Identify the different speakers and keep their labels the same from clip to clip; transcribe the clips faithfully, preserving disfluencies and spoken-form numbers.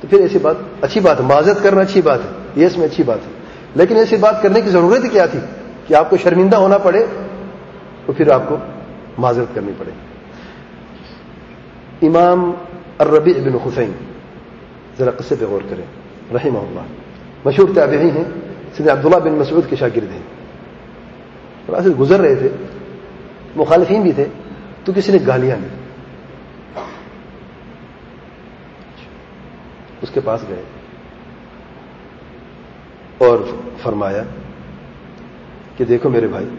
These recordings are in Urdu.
Speaker 1: پھر ایسی بات اچھی بات ہے، معذرت کرنا اچھی بات ہے، یہ اس میں اچھی بات ہے، لیکن ایسی بات کرنے کی ضرورت کیا تھی کہ آپ کو شرمندہ ہونا پڑے تو پھر آپ کو معذرت کرنی پڑے. امام الربیع بن خثیم، ذرا قصے پہ غور کریں رحمہ اللہ، مشہور تابعی ہیں، سیدنا عبداللہ بن مسعود کے شاگرد ہیں. راستے گزر رہے تھے، مخالفین بھی تھے، تو کسی نے گالیاں دی. اس کے پاس گئے اور فرمایا کہ دیکھو میرے بھائی،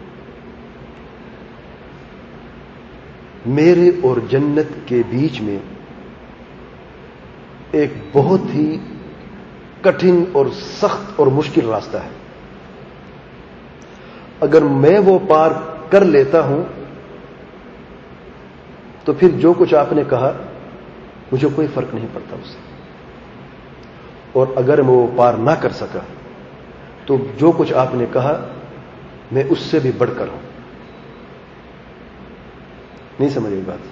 Speaker 1: میرے اور جنت کے بیچ میں ایک بہت ہی کٹھن اور سخت اور مشکل راستہ ہے. اگر میں وہ پار کر لیتا ہوں تو پھر جو کچھ آپ نے کہا مجھے کوئی فرق نہیں پڑتا اس سے، اور اگر میں وہ پار نہ کر سکا تو جو کچھ آپ نے کہا میں اس سے بھی بڑھ کر ہوں. نہیں سمجھ گئی بات؟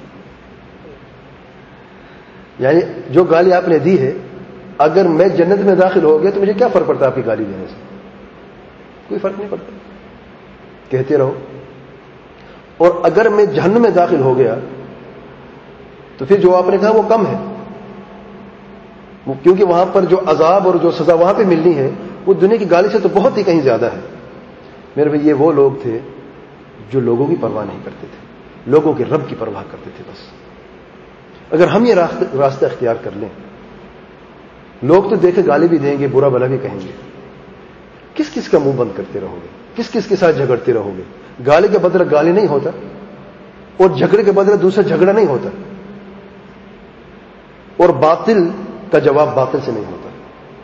Speaker 1: یعنی جو گالی آپ نے دی ہے، اگر میں جنت میں داخل ہو گیا تو مجھے کیا فرق پڑتا آپ کی گالی دینے سے؟ کوئی فرق نہیں پڑتا، کہتے رہو. اور اگر میں جہنم میں داخل ہو گیا تو پھر جو آپ نے کہا وہ کم ہے، کیونکہ وہاں پر جو عذاب اور جو سزا وہاں پہ ملنی ہے وہ دنیا کی گالی سے تو بہت ہی کہیں زیادہ ہے. میرے بھائی، یہ وہ لوگ تھے جو لوگوں کی پرواہ نہیں کرتے تھے، لوگوں کے رب کی پرواہ کرتے تھے بس. اگر ہم یہ راستہ اختیار کر لیں، لوگ تو دیکھے گالی بھی دیں گے، برا بھلا بھی کہیں گے، کس کس کا منہ بند کرتے رہو گے؟ کس کس کے ساتھ جھگڑتے رہو گے؟ گالی کے بدلے گالی نہیں ہوتا، اور جھگڑے کے بدلے دوسرا جھگڑا نہیں ہوتا، اور باطل کا جواب باطل سے نہیں ہوتا.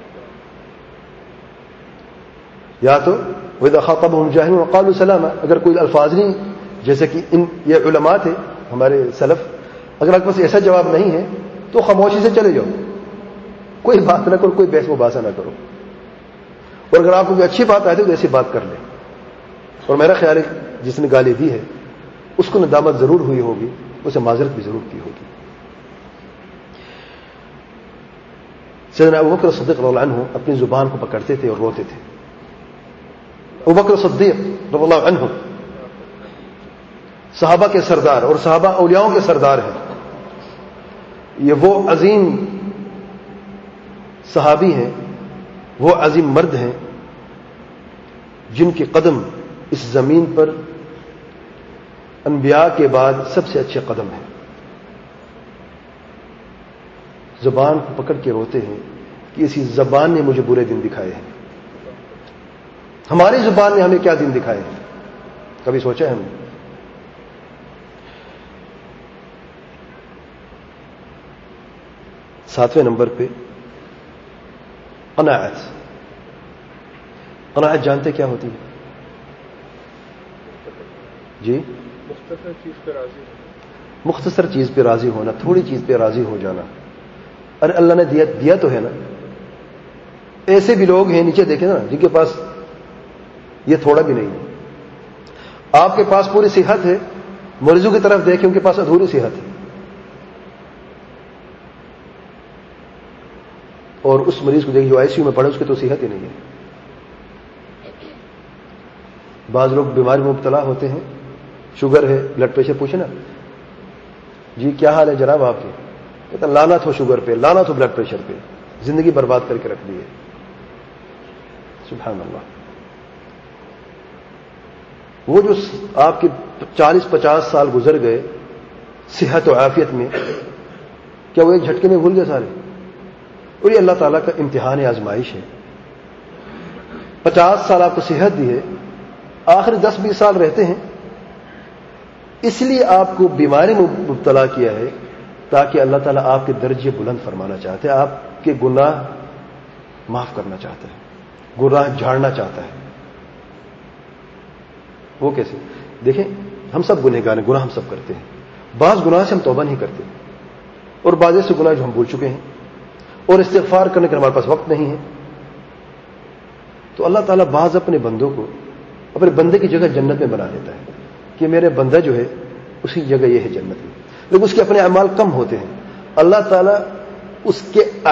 Speaker 1: یا تو وَإِذَا خَاطَبَهُمْ الْجَاهِلُونَ قَالُوا سَلَامًا، اگر کوئی الفاظ نہیں، جیسے کہ ان یہ علماء تھے ہمارے سلف، اگر آپ کے پاس ایسا جواب نہیں ہے تو خاموشی سے چلے جاؤ، کوئی بات نہ کرو، کوئی بحث مباحثہ نہ کرو. اور اگر آپ کو کوئی اچھی بات آتی ہے تو ایسی بات کر لیں. اور میرا خیال ہے جس نے گالی دی ہے اس کو ندامت ضرور ہوئی ہوگی، اسے معذرت بھی ضرور کی ہوگی. سیدنا ابوبکر صدیق رضی اللہ عنہ اپنی زبان کو پکڑتے تھے اور روتے تھے. ابوبکر صدیق رضی اللہ عنہ صحابہ کے سردار اور صحابہ اولیاؤں کے سردار ہیں. یہ وہ عظیم صحابی ہیں، وہ عظیم مرد ہیں جن کے قدم اس زمین پر انبیاء کے بعد سب سے اچھے قدم ہیں. زبان کو پکڑ کے روتے ہیں کہ اسی زبان نے مجھے برے دن دکھائے ہیں. ہماری زبان نے ہمیں کیا دن دکھائے ہیں؟ کبھی سوچا ہے ہم نے؟ ساتویں نمبر پہ قناعت. قناعت جانتے کیا ہوتی ہے؟ جی،
Speaker 2: مختصر چیز پہ راضی ہونا.
Speaker 1: مختصر چیز پہ راضی ہونا، تھوڑی چیز پہ راضی ہو جانا. ارے اللہ نے دیا دیا تو ہے نا. ایسے بھی لوگ ہیں نیچے دیکھیں نا جن کے پاس یہ تھوڑا بھی نہیں ہے. آپ کے پاس پوری صحت ہے، مریضوں کی طرف دیکھیں ان کے پاس ادھوری صحت ہے، اور اس مریض کو دیکھیں جو آئی سی یو میں پڑے اس کی تو صحت ہی نہیں ہے. بعض لوگ بیماری میں مبتلا ہوتے ہیں، شوگر ہے، بلڈ پریشر، پوچھے نا جی کیا حال ہے جناب آپ کے، کہتا لعنت ہو شوگر پہ، لعنت ہو بلڈ پریشر پہ، زندگی برباد کر کے رکھ دی ہے. سبحان اللہ. وہ جو آپ کے چالیس پچاس سال گزر گئے صحت و عافیت میں، کیا وہ ایک جھٹکے میں بھول گئے سارے؟ اور یہ اللہ تعالیٰ کا امتحان آزمائش ہے. پچاس سال آپ کو صحت دی ہے، آخری دس بیس سال رہتے ہیں، اس لیے آپ کو بیماری میں مبتلا کیا ہے تاکہ اللہ تعالیٰ آپ کے درجے بلند فرمانا چاہتے ہیں، آپ کے گناہ معاف کرنا چاہتا ہے، گناہ جھاڑنا چاہتا ہے. وہ کیسے؟ دیکھیں ہم سب گنہگار ہیں، گناہ ہم سب کرتے ہیں. بعض گناہ سے ہم توبہ نہیں کرتے، اور بعض ایسے گناہ جو ہم بھول چکے ہیں اور استغفار کرنے کے ہمارے پاس وقت نہیں ہے. تو اللہ تعالیٰ بعض اپنے بندوں کو اپنے بندے کی جگہ جنت میں بنا دیتا ہے کہ میرے بندہ جو ہے اسی جگہ یہ ہے جنت میں، لیکن اس کے اپنے اعمال کم ہوتے ہیں. اللہ تعالیٰ اس کے